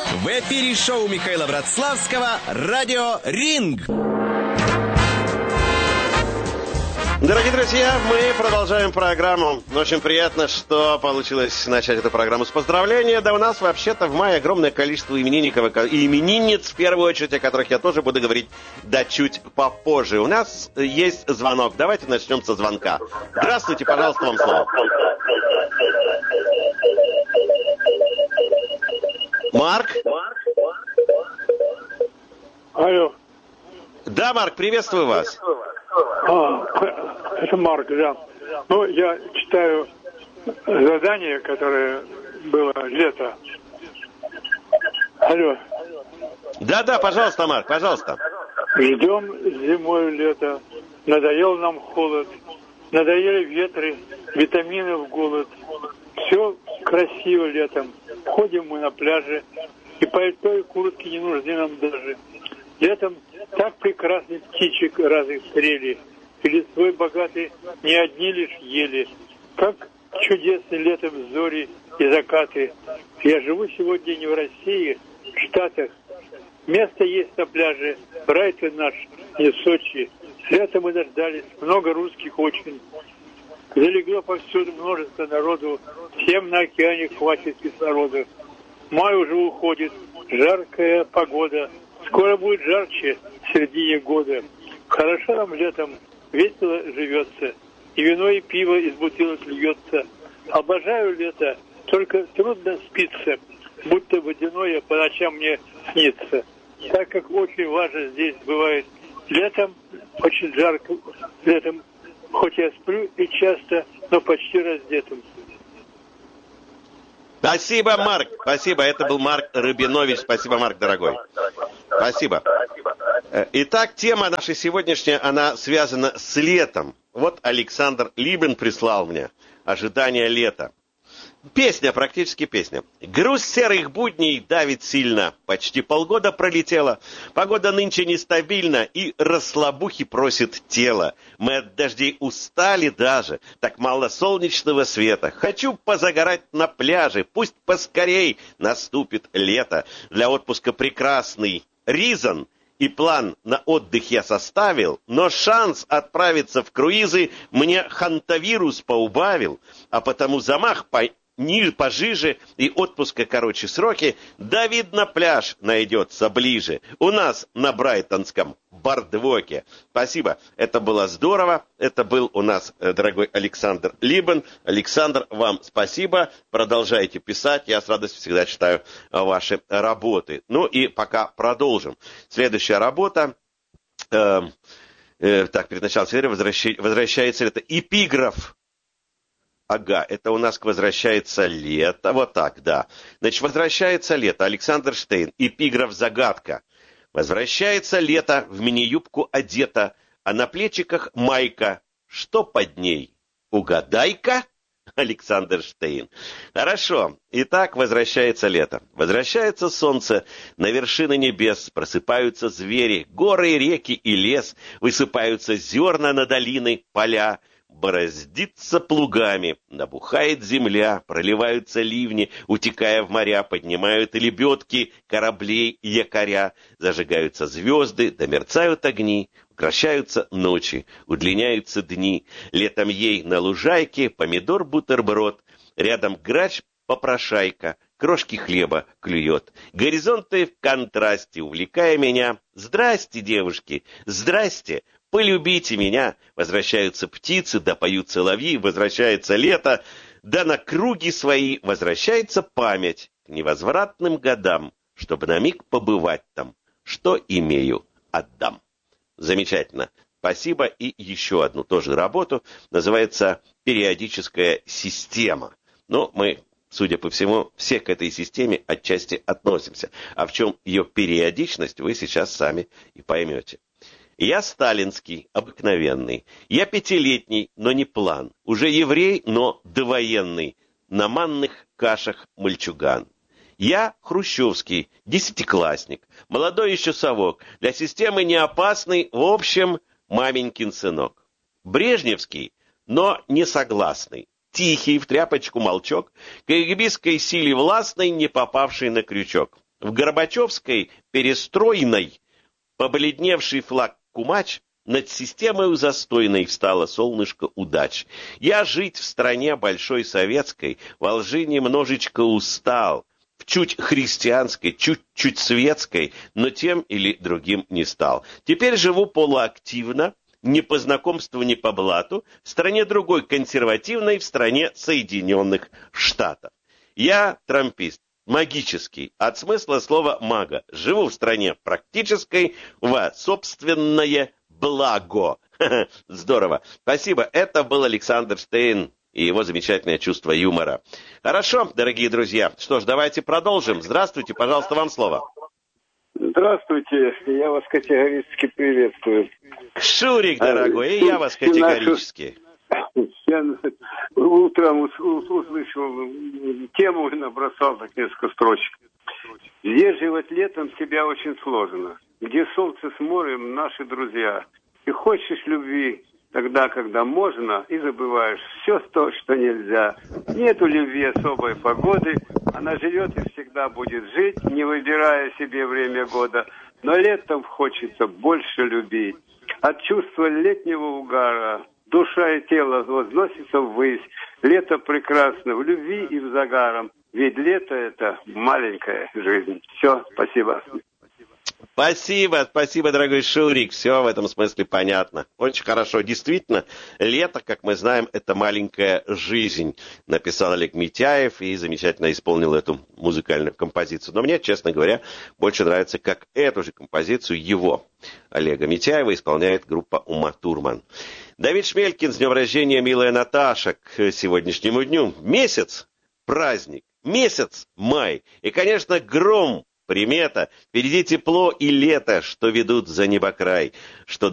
В эфире шоу Михаила Братславского «Радио Ринг». Дорогие друзья, мы продолжаем программу. Очень приятно, что получилось начать эту программу с поздравления. Да у нас вообще-то в мае огромное количество именинников и именинниц, в первую очередь, о которых я тоже буду говорить, да чуть попозже. У нас есть звонок. Давайте начнем со звонка. Здравствуйте, пожалуйста, вам слово. Марк? Алло. Да, Марк, приветствую вас. Это Марк, да. Ну, я читаю задание, которое было лето. Алло. Да, пожалуйста, Марк, пожалуйста. Ждем зимой лето. Надоел нам холод. Надоели ветры, витамины в голод. Все красиво летом. Ходим мы на пляже. И пальто и куртки не нужны нам даже. Летом так прекрасный птичек разных стрели. И листвой богатый не одни лишь ели. Как чудесны летом зори и закаты. Я живу сегодня не в России, в Штатах. Место есть на пляже, Брайтон наш, не Сочи. Летом мы дождались, много русских очень. Залегло повсюду множество народу. Всем на океане хватит кислорода. Май уже уходит, жаркая погода. Скоро будет жарче в середине года. Хорошо нам летом, весело живется. И вино, и пиво из бутылок льется. Обожаю лето, только трудно спится. Будто водяное по ночам мне снится. Так как очень важно здесь бывает. Летом очень жарко. Летом хоть я сплю и часто, но почти раздетым. Спасибо, Марк. Спасибо. Это был Марк Рабинович. Спасибо, Марк, дорогой. Спасибо. Итак, тема наша сегодняшняя, она связана с летом. Вот Александр Либен прислал мне «Ожидание лета». Песня, практически песня. Груз серых будней давит сильно. Почти полгода пролетело. Погода нынче нестабильна и расслабухи просит тело. Мы от дождей устали даже. Так мало солнечного света. Хочу позагорать на пляже. Пусть поскорей наступит лето. Для отпуска прекрасный ризон. И план на отдых я составил, но шанс отправиться в круизы мне хантавирус поубавил, а потому замах пожиже и отпуска короче сроки, да, видно, пляж найдется ближе. У нас на брайтонском Бордвоке. Спасибо, это было здорово. Это был у нас дорогой Александр Либен. Александр, вам спасибо. Продолжайте писать. Я с радостью всегда читаю ваши работы. Ну и пока продолжим. Следующая работа. Так, перед началом серии возвращается это эпиграф. Ага, это у нас возвращается лето. Вот так, да. Значит, возвращается лето. Александр Штейн. Эпиграф «Загадка». Возвращается лето, в мини-юбку одета, а на плечиках майка. Что под ней? Угадай-ка, Александр Штейн. Хорошо. Итак, возвращается лето. Возвращается солнце на вершины небес. Просыпаются звери, горы, реки и лес. Высыпаются зерна на долины, поля. Бороздится плугами, набухает земля, проливаются ливни, утекая в моря, поднимают лебедки кораблей и якоря, зажигаются звезды, да мерцают огни, укращаются ночи, удлиняются дни. Летом ей на лужайке помидор-бутерброд, рядом грач-попрошайка, крошки хлеба клюет. Горизонты в контрасте, увлекая меня. Здрасте, девушки, здрасте. Полюбите меня, возвращаются птицы, да поют соловьи, возвращается лето, да на круги свои возвращается память к невозвратным годам, чтобы на миг побывать там, что имею, отдам. Замечательно. Спасибо. И еще одну тоже работу, называется «Периодическая система». Но мы, судя по всему, все к этой системе отчасти относимся. А в чем ее периодичность, вы сейчас сами и поймете. Я сталинский, обыкновенный. Я пятилетний, но не план. Уже еврей, но довоенный. На манных кашах мальчуган. Я хрущевский, десятиклассник. Молодой еще совок. Для системы не опасный, в общем, маменькин сынок. Брежневский, но не согласный. Тихий, в тряпочку молчок. Каигбистской силе властной, не попавший на крючок. В Горбачевской перестройной побледневший флаг кумач над системой застойной встало солнышко удач. Я жить в стране большой советской во лжи немножечко устал. В чуть христианской, чуть-чуть светской, но тем или другим не стал. Теперь живу полуактивно, ни по знакомству, ни по блату, в стране другой консервативной, в стране Соединенных Штатов. Я трампист, магический, от смысла слова мага. Живу в стране практической, во собственное благо. Здорово. Спасибо. Это был Александр Штейн и его замечательное чувство юмора. Хорошо, дорогие друзья. Что ж, давайте продолжим. Здравствуйте, пожалуйста, вам слово. Здравствуйте, я вас категорически приветствую. Шурик, дорогой, и я вас категорически. Я утром услышал тему и набросал так несколько строчек. Сдерживать летом себя очень сложно. Где солнце с морем, наши друзья. Ты хочешь любви тогда, когда можно, и забываешь все то, что нельзя. Нету любви особой погоды, она живет и всегда будет жить, не выбирая себе время года. Но летом хочется больше любить. От чувства летнего угара душа и тело возносятся ввысь. Лето прекрасно в любви и в загаром. Ведь лето — это маленькая жизнь. Все, спасибо. Спасибо, дорогой Шурик. Все в этом смысле понятно. Очень хорошо. Действительно, лето, как мы знаем, это маленькая жизнь. Написал Олег Митяев и замечательно исполнил эту музыкальную композицию. Но мне, честно говоря, больше нравится, как эту же композицию его, Олега Митяева, исполняет группа Ума Турман. Давид Шмелькин, с днем рождения, милая Наташа, к сегодняшнему дню. Месяц праздник, месяц май. И, конечно, гром. Примета. Впереди тепло и лето, что ведут за небокрай, что